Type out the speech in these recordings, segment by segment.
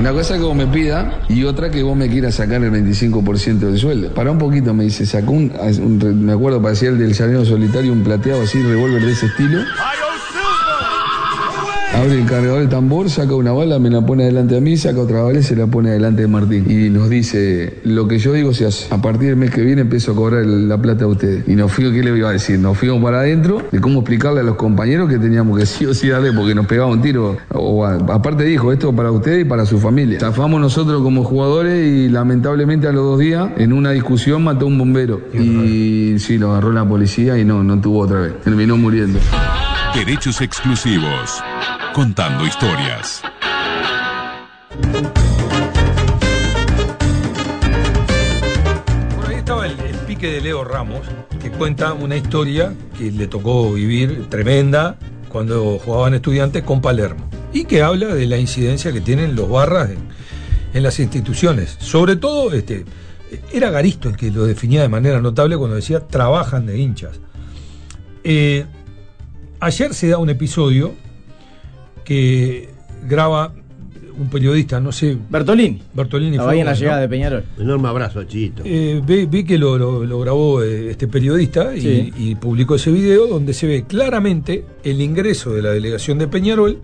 Una cosa que vos me pidas y otra que vos me quieras sacar el 25% del sueldo. Pará un poquito, me dice, sacó me acuerdo, parecía el del llanero solitario, un plateado así, revólver de ese estilo. Abre el cargador del tambor, saca una bala, me la pone adelante a mí, saca otra bala y se la pone adelante de Martín. Y nos dice, lo que yo digo se hace. A partir del mes que viene empiezo a cobrar la plata a ustedes. Y nos fuimos, ¿qué le iba a decir? Nos fuimos para adentro de cómo explicarle a los compañeros que teníamos que sí o sí darle porque nos pegaba un tiro. Aparte dijo, esto para ustedes y para su familia. Zafamos nosotros como jugadores y lamentablemente a los 2 días, en una discusión, mató a un bombero. Y sí, lo agarró la policía y no tuvo otra vez. Terminó muriendo. Derechos exclusivos. Contando historias. Bueno, ahí estaba el pique de Leo Ramos, que cuenta una historia que le tocó vivir tremenda cuando jugaban Estudiantes con Palermo. Y que habla de la incidencia que tienen los barras en las instituciones. Sobre todo, era Garisto el que lo definía de manera notable cuando decía trabajan de hinchas. Ayer se da un episodio que graba un periodista, no sé... Bertolini. Estaba ahí en la llegada de Peñarol. Enorme abrazo, Chito. Vi que lo grabó este periodista sí. y publicó ese video donde se ve claramente el ingreso de la delegación de Peñarol.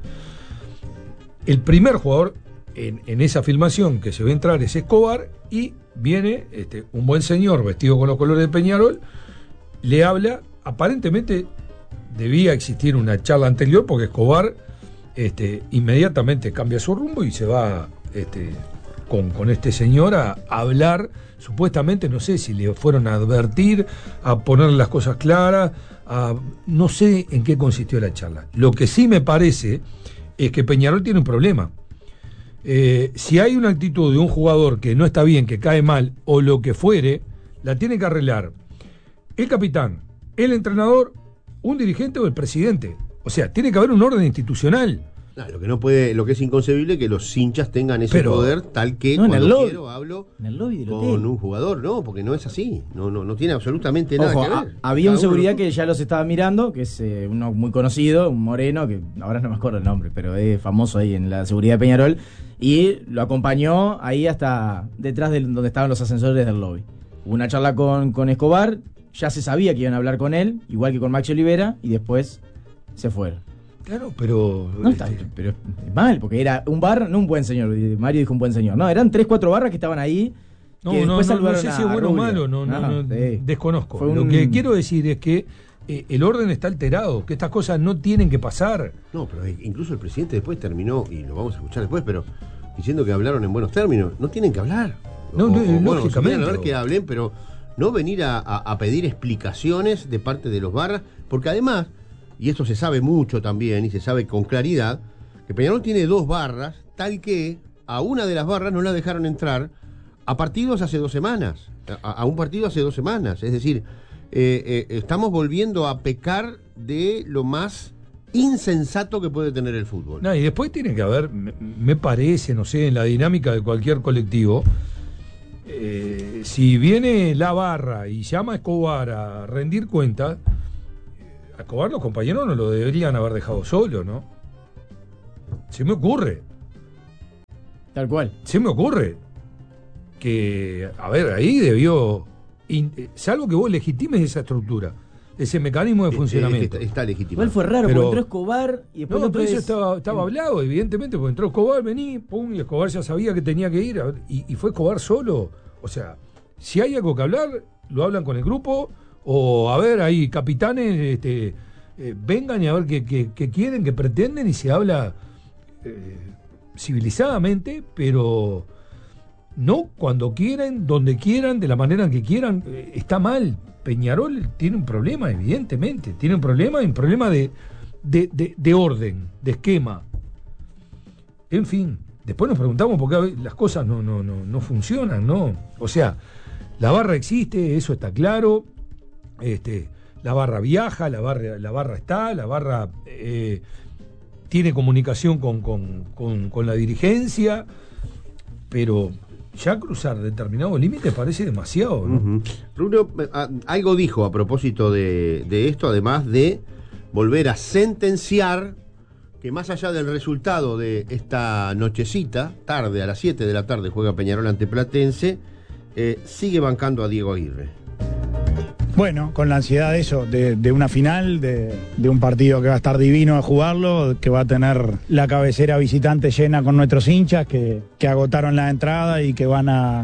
El primer jugador en esa filmación que se ve entrar es Escobar y viene un buen señor vestido con los colores de Peñarol, le habla, aparentemente debía existir una charla anterior porque Escobar inmediatamente cambia su rumbo y se va con este señor a hablar, supuestamente, no sé si le fueron a advertir, a poner las cosas claras, no sé en qué consistió la charla. Lo que sí me parece es que Peñarol tiene un problema. Si hay una actitud de un jugador que no está bien, que cae mal, o lo que fuere, la tiene que arreglar el capitán, el entrenador, un dirigente o el presidente. O sea, tiene que haber un orden institucional. Lo que no puede, lo que es inconcebible es que los hinchas tengan ese poder tal que cuando quiero hablo con un jugador, no, porque no es así, no tiene absolutamente nada que ver. Había un seguridad que ya los estaba mirando, que es uno muy conocido, un moreno, que ahora no me acuerdo el nombre, pero es famoso ahí en la seguridad de Peñarol, y lo acompañó ahí hasta detrás de donde estaban los ascensores del lobby. Hubo una charla con Escobar, ya se sabía que iban a hablar con él, igual que con Maxi Olivera, y después se fueron. Claro, pero... pero es mal, porque era un bar, no un buen señor, Mario dijo un buen señor, no, eran 3-4 barras que estaban ahí. No sé si es bueno o malo, desconozco. Lo que quiero decir es que el orden está alterado, que estas cosas no tienen que pasar. No, pero incluso el presidente después terminó, y lo vamos a escuchar después, pero diciendo que hablaron en buenos términos. No tienen que hablar. Lógicamente. Bueno, que hablen, pero no venir a pedir explicaciones de parte de los barras, porque además, y esto se sabe mucho también, y se sabe con claridad, que Peñarol tiene 2 barras, tal que a una de las barras no la dejaron entrar a partidos hace 2 semanas, a un partido hace 2 semanas. Es decir, estamos volviendo a pecar de lo más insensato que puede tener el fútbol. Y después tiene que haber, me parece, no sé, en la dinámica de cualquier colectivo, si viene la barra y llama a Escobar a rendir cuentas, a Escobar los compañeros no lo deberían haber dejado solo, ¿no? Se me ocurre. Tal cual. Se me ocurre que, a ver, ahí debió, salvo que vos legitimes esa estructura, ese mecanismo de funcionamiento. Está legitimado. Igual fue raro, porque entró Escobar y después... No, pero eso estaba hablado, evidentemente, porque entró Escobar, vení, pum, y Escobar ya sabía que tenía que ir, y fue Escobar solo. O sea, si hay algo que hablar, lo hablan con el grupo, o a ver, hay capitanes, vengan y a ver qué quieren, qué pretenden, y se habla civilizadamente, pero no cuando quieran, donde quieran, de la manera en que quieran. Está mal. Peñarol tiene un problema, evidentemente, tiene un problema de orden, de esquema. En fin, después nos preguntamos por qué las cosas no funcionan, ¿no? O sea, la barra existe, eso está claro. La barra viaja, la barra está, la barra tiene comunicación con la dirigencia, pero ya cruzar determinados límites parece demasiado, ¿no? Bruno algo dijo a propósito de esto, además de volver a sentenciar que más allá del resultado de esta nochecita, tarde, a las 7 de la tarde juega Peñarol ante Platense, sigue bancando a Diego Aguirre. Bueno, con la ansiedad de eso, de una final, de un partido que va a estar divino de jugarlo, que va a tener la cabecera visitante llena con nuestros hinchas que agotaron la entrada y que van a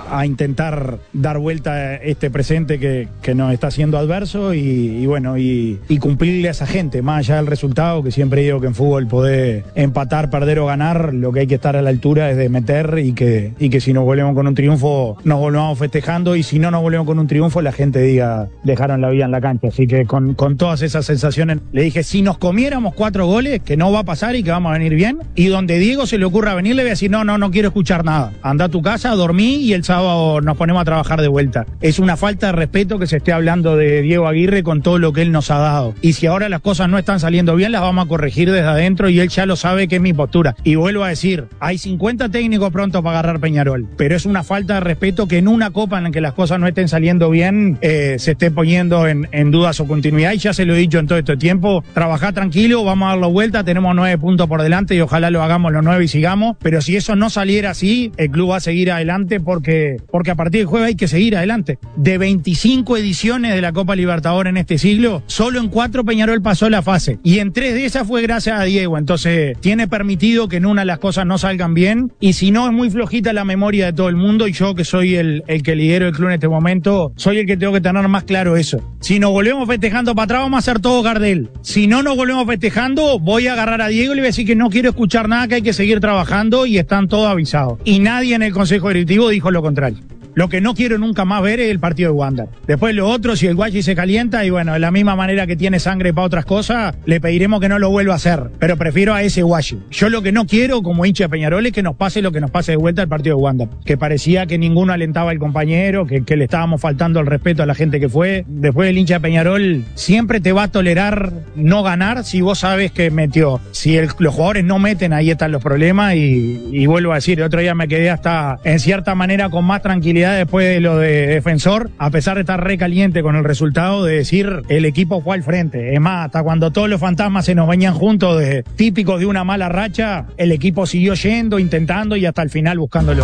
intentar dar vuelta a este presente que nos está siendo adverso y bueno, y cumplirle a esa gente, más allá del resultado, que siempre digo que en fútbol poder empatar, perder o ganar, lo que hay que estar a la altura es de meter y que si nos volvemos con un triunfo, nos volvamos festejando, y si no nos volvemos con un triunfo, la gente diga, dejaron la vida en la cancha. Así que con todas esas sensaciones, le dije, si nos comiéramos 4 goles, que no va a pasar y que vamos a venir bien, y donde Diego se le ocurra venir, le voy a decir, no quiero escuchar nada, anda a tu casa, dormí y el sábado nos ponemos a trabajar de vuelta. Es una falta de respeto que se esté hablando de Diego Aguirre con todo lo que él nos ha dado. Y si ahora las cosas no están saliendo bien, las vamos a corregir desde adentro, y él ya lo sabe que es mi postura. Y vuelvo a decir, hay 50 técnicos prontos para agarrar Peñarol, pero es una falta de respeto que en una copa en la que las cosas no estén saliendo bien, se esté poniendo en duda su continuidad. Y ya se lo he dicho en todo este tiempo, trabajá tranquilo, vamos a darlo vuelta, tenemos 9 puntos por delante y ojalá lo hagamos los 9 y sigamos. Pero si eso no saliera así, el club va a seguir adelante porque a partir del jueves hay que seguir adelante. De 25 ediciones de la Copa Libertadores en este siglo, solo en 4 Peñarol pasó la fase, y en 3 de esas fue gracias a Diego. Entonces tiene permitido que en una las cosas no salgan bien, y si no, es muy flojita la memoria de todo el mundo, y yo, que soy el que lidero el club en este momento, soy el que tengo que tener más claro eso. Si nos volvemos festejando para atrás, vamos a hacer todo Gardel. Si no nos volvemos festejando, voy a agarrar a Diego y le voy a decir que no quiero escuchar nada, que hay que seguir trabajando, y están todos avisados. Y nadie en el Consejo Directivo dijo lo contrario. Lo que no quiero nunca más ver es el partido de Wander. Después lo otro, si el Guachi se calienta, y bueno, de la misma manera que tiene sangre para otras cosas, le pediremos que no lo vuelva a hacer. Pero prefiero a ese Guachi. Yo lo que no quiero, como hincha de Peñarol, es que nos pase lo que nos pase de vuelta el partido de Wander. Que parecía que ninguno alentaba al compañero, que le estábamos faltando el respeto a la gente que fue. Después el hincha de Peñarol siempre te va a tolerar no ganar si vos sabes que metió. Si los jugadores no meten, ahí están los problemas, y vuelvo a decir, el otro día me quedé hasta, en cierta manera, con más tranquilidad después de lo de Defensor, a pesar de estar recaliente con el resultado, de decir, el equipo fue al frente. Es más, hasta cuando todos los fantasmas se nos venían juntos, típicos de una mala racha, el equipo siguió yendo, intentando, y hasta el final buscándolo.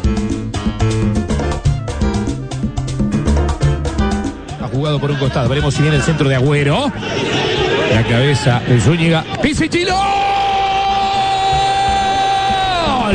Ha jugado por un costado, veremos si viene el centro de Agüero. La cabeza de Zúñiga. ¡Pisichilo! ¡Gol!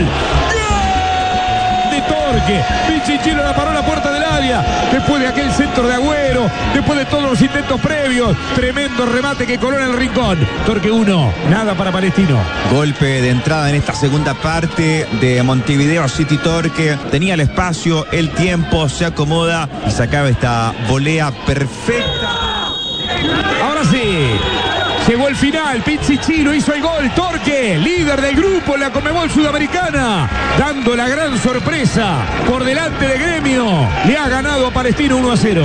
Torque, Pichichilo la paró a la puerta del área, después de aquel centro de Agüero, después de todos los intentos previos, tremendo remate que coló en el rincón. Torque 1, nada para Palestino. Golpe de entrada en esta segunda parte de Montevideo City. Torque tenía el espacio, el tiempo, se acomoda y sacaba esta volea perfecta. Ahora sí, llegó el final, Pichichilo hizo el gol. Torque, líder del grupo en la Conmebol Sudamericana, dando la gran sorpresa por delante de Gremio. Le ha ganado a Palestino 1-0.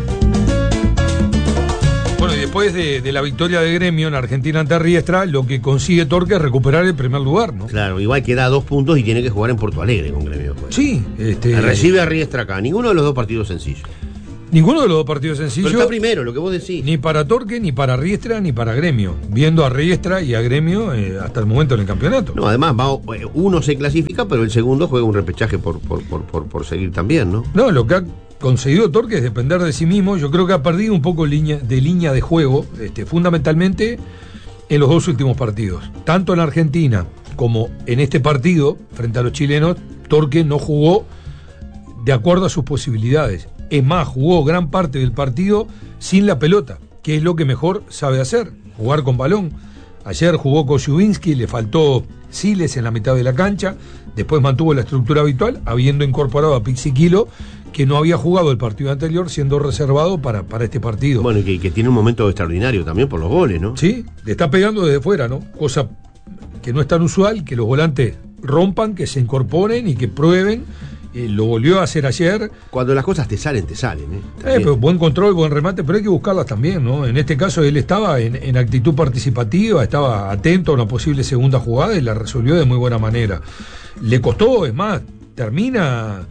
Bueno, y después de la victoria de Gremio en Argentina ante Riestra, lo que consigue Torque es recuperar el primer lugar, ¿no? Claro, igual queda 2 puntos y tiene que jugar en Porto Alegre con Gremio. Pues. Sí. Recibe a Riestra acá. Ninguno de los 2 partidos sencillos. Ninguno de los 2 partidos sencillos. Pero está primero, lo que vos decís. Ni para Torque, ni para Riestra, ni para Gremio. Viendo a Riestra y a Gremio hasta el momento en el campeonato. No, además, uno se clasifica, pero el segundo juega un repechaje por seguir también, ¿no? No, lo que ha conseguido Torque es depender de sí mismo. Yo creo que ha perdido un poco línea de juego, fundamentalmente en los 2 últimos partidos. Tanto en Argentina como en este partido, frente a los chilenos, Torque no jugó de acuerdo a sus posibilidades. Es más, jugó gran parte del partido sin la pelota, que es lo que mejor sabe hacer, jugar con balón. Ayer jugó Kosciuszynski, le faltó Siles en la mitad de la cancha, después mantuvo la estructura habitual, habiendo incorporado a Pichichilo, que no había jugado el partido anterior, siendo reservado para este partido. Bueno, y que tiene un momento extraordinario también por los goles, ¿no? Sí, le está pegando desde fuera, ¿no? Cosa que no es tan usual, que los volantes rompan, que se incorporen y que prueben. Lo volvió a hacer ayer. Cuando las cosas te salen, pero buen control, buen remate, pero hay que buscarlas también, ¿no? En este caso él estaba en actitud participativa, estaba atento a una posible segunda jugada y la resolvió de muy buena manera. Le costó, es más, termina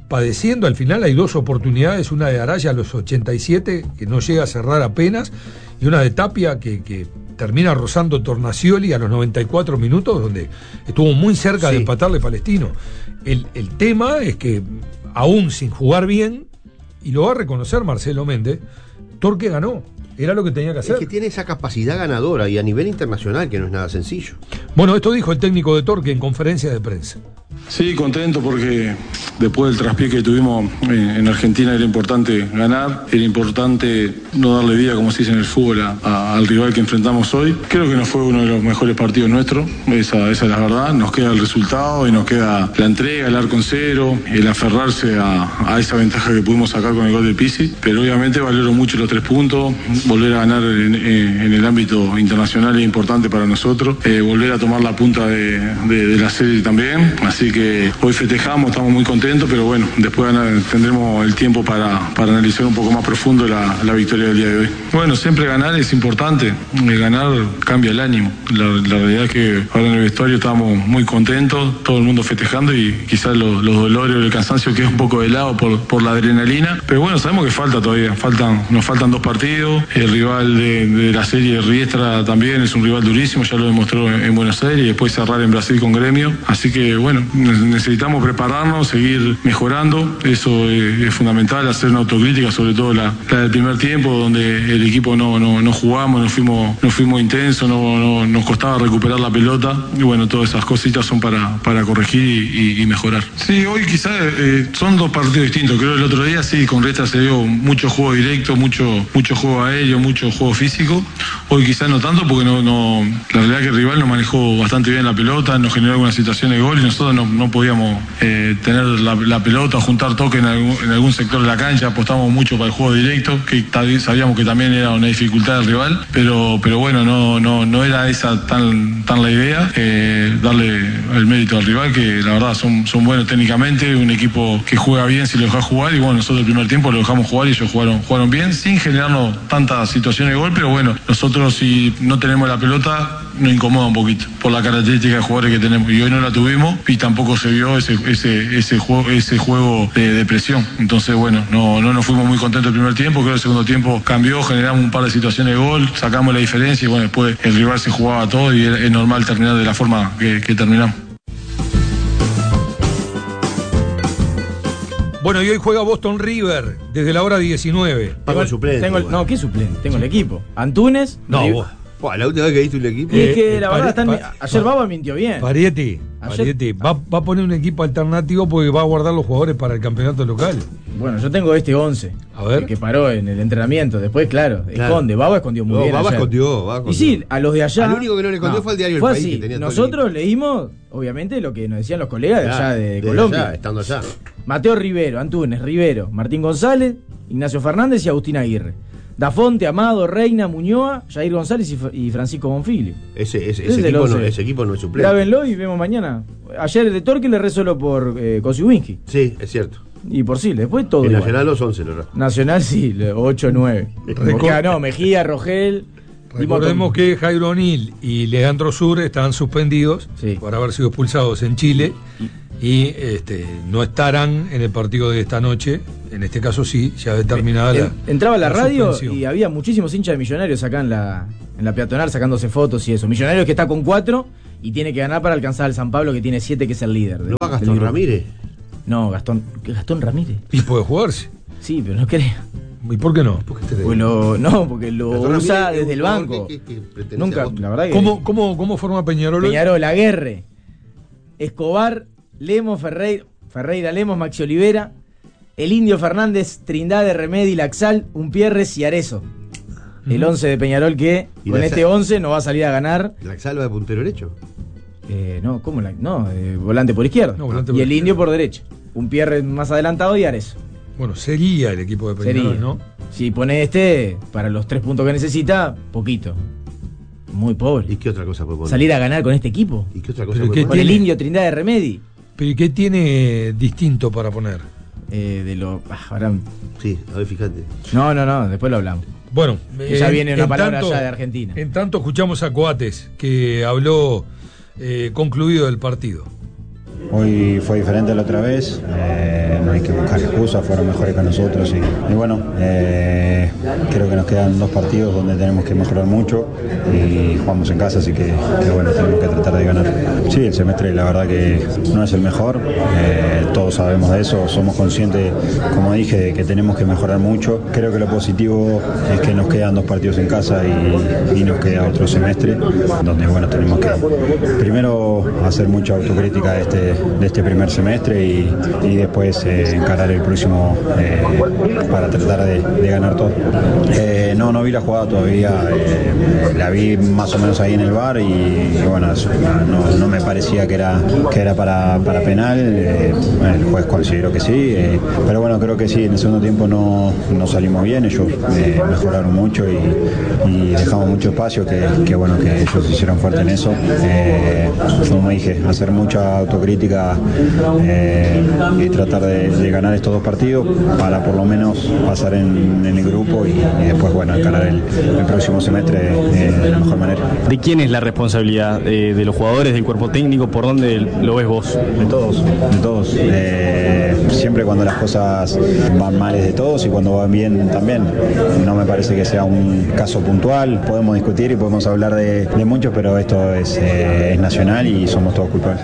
padeciendo. Al final hay dos oportunidades, una de Araya a los 87, que no llega a cerrar apenas, y una de Tapia que termina rozando Tornacioli a los 94 minutos, donde estuvo muy cerca de empatarle Palestino. El tema es que, aún sin jugar bien, y lo va a reconocer Marcelo Méndez, Torque ganó. Era lo que tenía que hacer. Es que tiene esa capacidad ganadora y a nivel internacional, que no es nada sencillo. Bueno, esto dijo el técnico de Torque en conferencia de prensa. Sí, contento porque después del traspié que tuvimos en Argentina era importante ganar, era importante no darle vida, como se dice en el fútbol, al rival que enfrentamos hoy. Creo que no fue uno de los mejores partidos nuestros, esa es la verdad. Nos queda el resultado y nos queda la entrega, el arco en cero, el aferrarse a esa ventaja que pudimos sacar con el gol de Pizzi. Pero obviamente valoro mucho los 3 puntos, volver a ganar en el ámbito internacional es importante para nosotros, volver a tomar la punta de la serie también. Así que hoy festejamos, estamos muy contentos, pero bueno, después tendremos el tiempo para analizar un poco más profundo la victoria del día de hoy. Bueno, siempre ganar es importante, ganar cambia el ánimo. La realidad es que ahora en el vestuario estamos muy contentos, todo el mundo festejando y quizás los dolores o el cansancio queda un poco de lado por la adrenalina, pero bueno, sabemos que falta todavía, nos faltan 2 partidos, el rival de la serie Riestra también es un rival durísimo, ya lo demostró en Buenos Aires y después cerrar en Brasil con Gremio, así que bueno, necesitamos prepararnos, seguir mejorando, eso es fundamental, hacer una autocrítica, sobre todo la del primer tiempo, donde el equipo no jugamos, no fuimos intensos, nos costaba recuperar la pelota, y bueno, todas esas cositas son para corregir y mejorar. Sí, hoy quizás son 2 partidos distintos, creo que el otro día sí, con Riestra se dio mucho juego directo, mucho juego aéreo, mucho juego físico, hoy quizás no tanto, porque la realidad es que el rival nos manejó bastante bien la pelota, nos generó algunas situaciones de gol y nosotros no podíamos tener la pelota, juntar toque en algún sector de la cancha, apostamos mucho para el juego directo, que sabíamos que también era una dificultad del rival, pero bueno, no era esa tan la idea, darle el mérito al rival, que la verdad son buenos técnicamente, un equipo que juega bien si lo dejas jugar, y bueno, nosotros el primer tiempo lo dejamos jugar y ellos jugaron bien, sin generarnos tantas situaciones de gol, pero bueno, nosotros si no tenemos la pelota nos incomoda un poquito por la característica de jugadores que tenemos, y hoy no la tuvimos y tampoco se vio ese juego de presión. Entonces bueno, no nos fuimos muy contentos el primer tiempo, creo que el segundo tiempo cambió, generamos un par de situaciones de gol, sacamos la diferencia y bueno, después el rival se jugaba todo y es normal terminar de la forma que terminamos. Bueno, y hoy juega Boston River desde la hora 19. Tengo el suplente. ¿Qué suplente? Tengo el equipo. Antunes. No, vos. La última vez que viste el equipo. Y es que la verdad, ayer Baba mintió bien. Parietti va a poner un equipo alternativo porque va a guardar los jugadores para el campeonato local. Bueno, yo tengo este 11. A ver. Que paró en el entrenamiento. Después, claro. Esconde. Baba escondió muy bien. Baba escondió. Y sí, a los de allá. Al único que no le escondió fue el diario El País. Así. Que tenía nosotros leímos, obviamente, lo que nos decían los colegas de allá de Colombia. Allá, estando allá. Mateo Rivero, Antunes, Rivero, Martín González, Ignacio Fernández y Agustín Aguirre. Dafonte, Amado, Reina, Muñoa, Jair González y Francisco Bonfili. Ese equipo no es suplente. Grábenlo y vemos mañana. Ayer de Torque le erré solo por Kosiuwinski. Sí, es cierto. Y por sí, después todo. En igual. Nacional los 11, ¿no? Nacional sí, 8-9. Mejía, Rogel. Recordemos que Jairo O'Neill y Leandro Sur estaban suspendidos por haber sido expulsados en Chile y no estarán en el partido de esta noche. En este caso sí, ya determinada la. Entraba a la radio suspensión. y había muchísimos hinchas de Millonarios acá en la peatonal sacándose fotos y eso. Millonarios que está con 4 y tiene que ganar para alcanzar al San Pablo, que tiene 7, que es el líder. ¿No va Gastón Ramírez? No, Gastón Ramírez. Y puede jugarse. Sí, pero no creo. ¿Y por qué no? Porque lo usa desde el banco. Nunca, la verdad que. ¿Cómo forma Peñarol? Peñarol, Aguerre, Escobar, Lemos, Ferreira Lemos, Maxi Olivera, el Indio Fernández, Trindade, Remedi, Laxal, Umpierres y Arezo. El 11 de Peñarol que con este 11 no va a salir a ganar. ¿Laxal va de puntero derecho? No, ¿cómo volante por izquierda. Y el Indio por derecha. Umpierres más adelantado y Arezo. Bueno, sería el equipo de Peñarol, ¿no? Si pone para los 3 puntos que necesita, poquito. Muy pobre. ¿Y qué otra cosa puede poner? ¿Salir a ganar con este equipo? ¿Y qué otra cosa puede poner? Con el Indio, Trindade, Remedi. ¿Pero qué tiene distinto para poner? Ahora. Sí, a ver, fíjate. No, después lo hablamos. Bueno, ya viene una palabra allá de Argentina. En tanto escuchamos a Coates, que habló concluido del partido. Hoy fue diferente la otra vez. no hay que buscar excusas, fueron mejores que nosotros y bueno, creo que nos quedan 2 partidos donde tenemos que mejorar mucho y jugamos en casa, así que bueno, tenemos que tratar de ganar. Sí, el semestre la verdad que no es el mejor, todos sabemos de eso, somos conscientes, como dije, de que tenemos que mejorar mucho. Creo que lo positivo es que nos quedan 2 partidos en casa y nos queda otro semestre donde bueno, tenemos que primero hacer mucha autocrítica de este primer semestre y después encarar el próximo para tratar de ganar todo. No vi la jugada todavía, la vi más o menos ahí en el VAR y bueno, no me parecía que era para penal, el juez consideró que sí, pero bueno, creo que sí, en el segundo tiempo no salimos bien, ellos mejoraron mucho y dejamos mucho espacio, que bueno, que ellos hicieron fuerte en eso. Como dije, hacer mucha autocrítica y tratar de ganar estos 2 partidos para por lo menos pasar en el grupo y después bueno, encarar el próximo semestre de la mejor manera. ¿De quién es la responsabilidad? ¿De los jugadores, del cuerpo técnico? ¿Por dónde lo ves vos? De todos. Siempre cuando las cosas van mal es de todos y cuando van bien también. No me parece que sea un caso puntual, podemos discutir y podemos hablar de muchos, pero esto es nacional y somos todos culpables.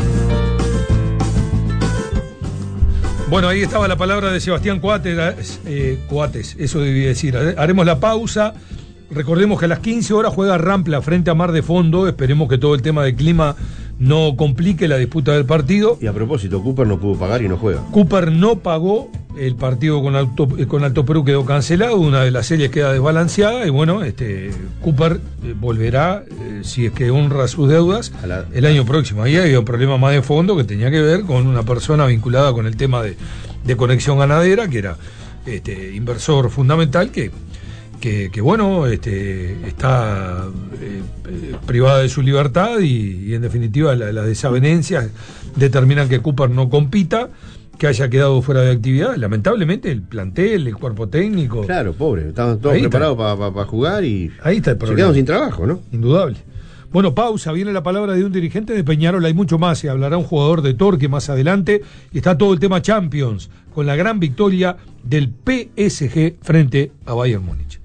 Bueno, ahí estaba la palabra de Sebastián Coates, eso debí decir. Haremos la pausa. Recordemos que a las 15 horas juega Rampla frente a Mar de Fondo. Esperemos que todo el tema del clima no complique la disputa del partido. Y a propósito, Cooper no pudo pagar y no juega. Cooper no pagó, el partido con Alto Perú quedó cancelado, una de las series queda desbalanceada y bueno, Cooper volverá, si es que honra sus deudas, el año próximo. Ahí había un problema más de fondo que tenía que ver con una persona vinculada con el tema de Conexión Ganadera, que era inversor fundamental, que bueno, está privada de su libertad y en definitiva las desavenencias determinan que Cooper no compita, que haya quedado fuera de actividad. Lamentablemente el plantel, el cuerpo técnico. Claro, pobre, estaban todos preparados para jugar y ahí está el problema. Se quedaron sin trabajo, ¿no? Indudable. Bueno, pausa, viene la palabra de un dirigente de Peñarol, hay mucho más, se hablará un jugador de Torque más adelante, y está todo el tema Champions, con la gran victoria del PSG frente a Bayern Múnich.